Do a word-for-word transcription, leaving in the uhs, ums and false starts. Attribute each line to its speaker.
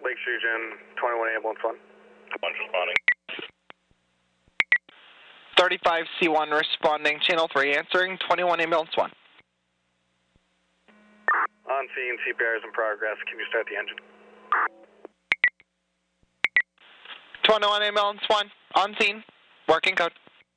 Speaker 1: Lakeshore Gym, twenty-one ambulance one.
Speaker 2: One's responding.
Speaker 3: thirty-five C one responding, channel three, answering twenty-one ambulance one.
Speaker 1: On scene, C P R is in progress. Can you start the engine?
Speaker 3: twenty-one ambulance one, on scene, working code.